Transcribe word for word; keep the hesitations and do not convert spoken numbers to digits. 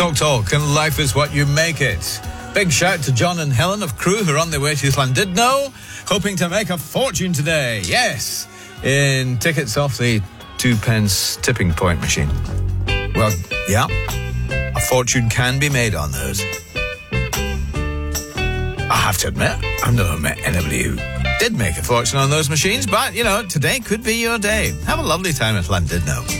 Talk Talk, and life is what you make it. Big shout to John and Helen of Crewe, who are on their way to Llandudno, hoping to make a fortune today. Yes, in tickets off the two pence tipping point machine. Well, yeah, a fortune can be made on those. I have to admit, I've never met anybody who did make a fortune on those machines, but, you know, today could be your day. Have a lovely time at Llandudno.